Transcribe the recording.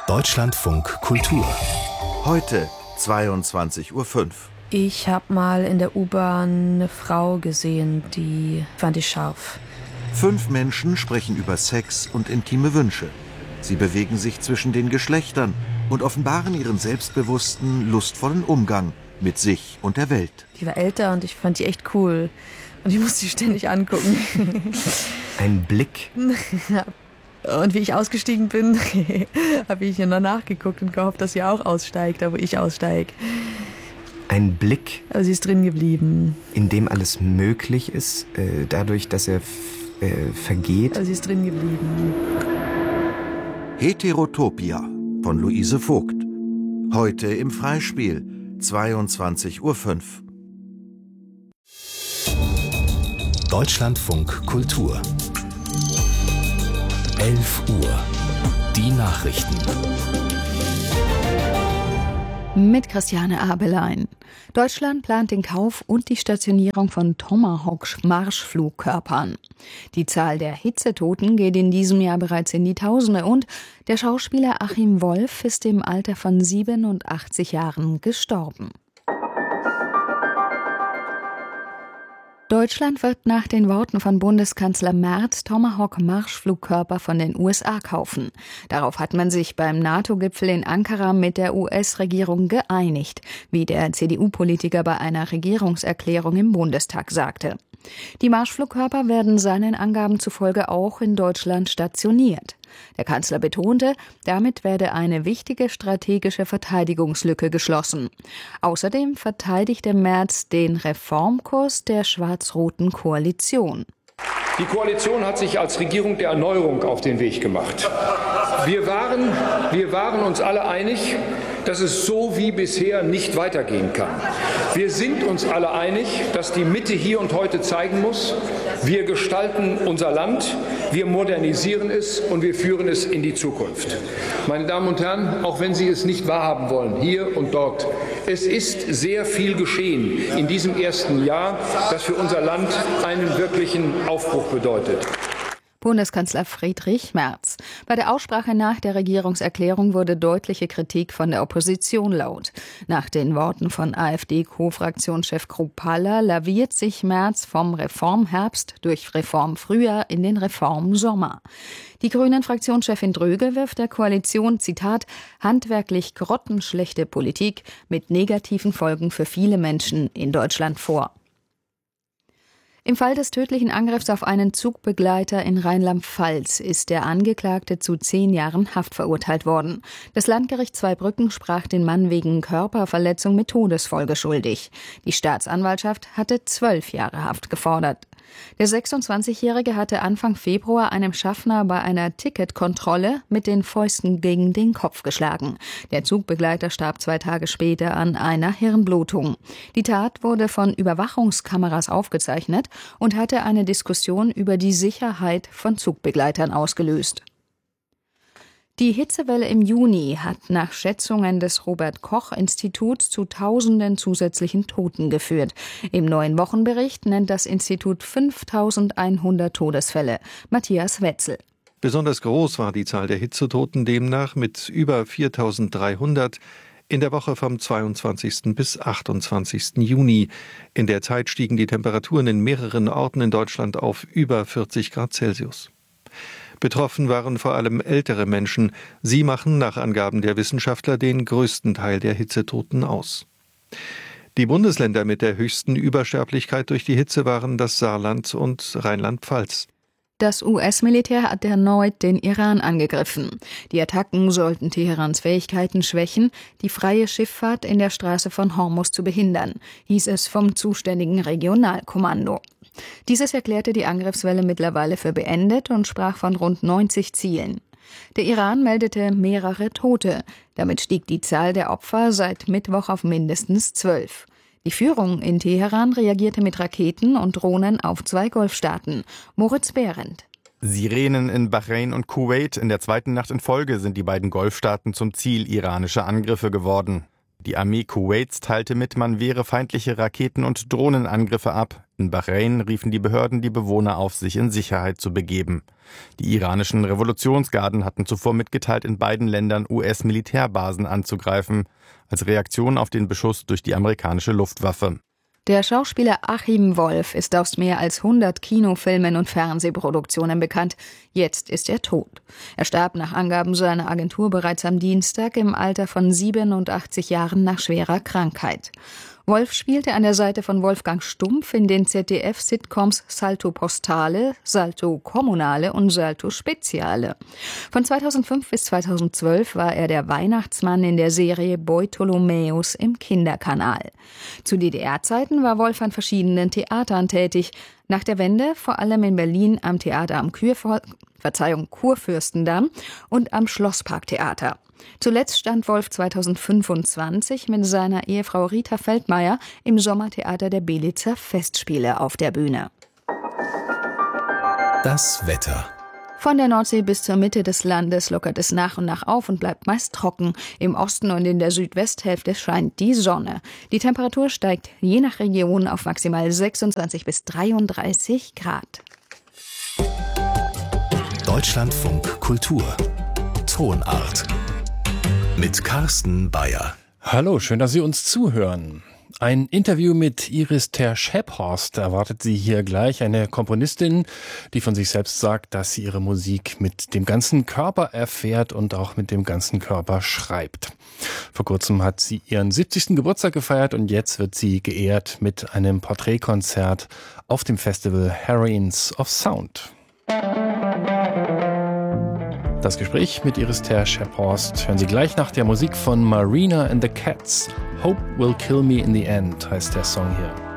Deutschlandfunk Kultur. Heute 22:05 Uhr. Ich habe mal in der U-Bahn eine Frau gesehen, die fand ich scharf. 5 Menschen sprechen über Sex und intime Wünsche. Sie bewegen sich zwischen den Geschlechtern und offenbaren ihren selbstbewussten, lustvollen Umgang mit sich und der Welt. Die war älter und ich fand die echt cool. Und ich musste sie ständig angucken. Ein Blick. Und wie ich ausgestiegen bin, habe ich ihr noch nachgeguckt und gehofft, dass sie auch aussteigt, da wo ich aussteige. Ein Blick. Aber sie ist drin geblieben. In dem alles möglich ist, dadurch, dass er vergeht. Aber sie ist drin geblieben. Heterotopia von Luise Vogt. Heute im Freispiel, 22:05 Uhr. Deutschlandfunk Kultur. 11 Uhr. Die Nachrichten. Mit Christiane Abelein. Deutschland plant den Kauf und die Stationierung von Tomahawk-Marschflugkörpern. Die Zahl der Hitzetoten geht in diesem Jahr bereits in die Tausende und der Schauspieler Achim Wolf ist im Alter von 87 Jahren gestorben. Deutschland wird nach den Worten von Bundeskanzler Merz Tomahawk-Marschflugkörper von den USA kaufen. Darauf hat man sich beim NATO-Gipfel in Ankara mit der US-Regierung geeinigt, wie der CDU-Politiker bei einer Regierungserklärung im Bundestag sagte. Die Marschflugkörper werden seinen Angaben zufolge auch in Deutschland stationiert. Der Kanzler betonte, damit werde eine wichtige strategische Verteidigungslücke geschlossen. Außerdem verteidigte Merz den Reformkurs der schwarz-roten Koalition. Die Koalition hat sich als Regierung der Erneuerung auf den Weg gemacht. Wir waren uns alle einig, dass es so wie bisher nicht weitergehen kann. Wir sind uns alle einig, dass die Mitte hier und heute zeigen muss, wir gestalten unser Land, wir modernisieren es und wir führen es in die Zukunft. Meine Damen und Herren, auch wenn Sie es nicht wahrhaben wollen, hier und dort, es ist sehr viel geschehen in diesem ersten Jahr, das für unser Land einen wirklichen Aufbruch bedeutet. Bundeskanzler Friedrich Merz. Bei der Aussprache nach der Regierungserklärung wurde deutliche Kritik von der Opposition laut. Nach den Worten von AfD-Co-Fraktionschef Kruppalla laviert sich Merz vom Reformherbst durch Reformfrühjahr in den Reformsommer. Die Grünen-Fraktionschefin Dröge wirft der Koalition, Zitat, handwerklich grottenschlechte Politik mit negativen Folgen für viele Menschen in Deutschland vor. Im Fall des tödlichen Angriffs auf einen Zugbegleiter in Rheinland-Pfalz ist der Angeklagte zu 10 Jahren Haft verurteilt worden. Das Landgericht Zweibrücken sprach den Mann wegen Körperverletzung mit Todesfolge schuldig. Die Staatsanwaltschaft hatte 12 Jahre Haft gefordert. Der 26-Jährige hatte Anfang Februar einem Schaffner bei einer Ticketkontrolle mit den Fäusten gegen den Kopf geschlagen. Der Zugbegleiter starb 2 Tage später an einer Hirnblutung. Die Tat wurde von Überwachungskameras aufgezeichnet und hatte eine Diskussion über die Sicherheit von Zugbegleitern ausgelöst. Die Hitzewelle im Juni hat nach Schätzungen des Robert-Koch-Instituts zu Tausenden zusätzlichen Toten geführt. Im neuen Wochenbericht nennt das Institut 5.100 Todesfälle. Matthias Wetzel. Besonders groß war die Zahl der Hitzetoten demnach mit über 4.300 in der Woche vom 22. bis 28. Juni. In der Zeit stiegen die Temperaturen in mehreren Orten in Deutschland auf über 40 Grad Celsius. Betroffen waren vor allem ältere Menschen. Sie machen nach Angaben der Wissenschaftler den größten Teil der Hitzetoten aus. Die Bundesländer mit der höchsten Übersterblichkeit durch die Hitze waren das Saarland und Rheinland-Pfalz. Das US-Militär hat erneut den Iran angegriffen. Die Attacken sollten Teherans Fähigkeiten schwächen, die freie Schifffahrt in der Straße von Hormuz zu behindern, hieß es vom zuständigen Regionalkommando. Dieses erklärte die Angriffswelle mittlerweile für beendet und sprach von rund 90 Zielen. Der Iran meldete mehrere Tote. Damit stieg die Zahl der Opfer seit Mittwoch auf mindestens 12. Die Führung in Teheran reagierte mit Raketen und Drohnen auf 2 Golfstaaten. Moritz Behrendt. Sirenen in Bahrain und Kuwait. In der zweiten Nacht in Folge sind die beiden Golfstaaten zum Ziel iranischer Angriffe geworden. Die Armee Kuwaits teilte mit, man wehre feindliche Raketen- und Drohnenangriffe ab. In Bahrain riefen die Behörden die Bewohner auf, sich in Sicherheit zu begeben. Die iranischen Revolutionsgarden hatten zuvor mitgeteilt, in beiden Ländern US-Militärbasen anzugreifen, als Reaktion auf den Beschuss durch die amerikanische Luftwaffe. Der Schauspieler Achim Wolf ist aus mehr als 100 Kinofilmen und Fernsehproduktionen bekannt. Jetzt ist er tot. Er starb nach Angaben seiner Agentur bereits am Dienstag im Alter von 87 Jahren nach schwerer Krankheit. Wolf spielte an der Seite von Wolfgang Stumpf in den ZDF-Sitcoms Salto Postale, Salto Kommunale und Salto Speziale. Von 2005 bis 2012 war er der Weihnachtsmann in der Serie Beutolomäus im Kinderkanal. Zu DDR-Zeiten war Wolf an verschiedenen Theatern tätig. Nach der Wende vor allem in Berlin am Theater am Kurfürstendamm und am Schlossparktheater. Zuletzt stand Wolf 2025 mit seiner Ehefrau Rita Feldmeier im Sommertheater der Belitzer Festspiele auf der Bühne. Das Wetter. Von der Nordsee bis zur Mitte des Landes lockert es nach und nach auf und bleibt meist trocken. Im Osten und in der Südwesthälfte scheint die Sonne. Die Temperatur steigt je nach Region auf maximal 26 bis 33 Grad. Deutschlandfunk Kultur. Tonart. Mit Carsten Bayer. Hallo, schön, dass Sie uns zuhören. Ein Interview mit Iris Ter-Schephorst erwartet Sie hier gleich. Eine Komponistin, die von sich selbst sagt, dass sie ihre Musik mit dem ganzen Körper erfährt und auch mit dem ganzen Körper schreibt. Vor kurzem hat sie ihren 70. Geburtstag gefeiert und jetzt wird sie geehrt mit einem Porträtkonzert auf dem Festival Heroines of Sound. Das Gespräch mit Iris Ter-Schephorst hören Sie gleich nach der Musik von Marina and the Cats. Hope Will Kill Me in the End heißt der Song hier.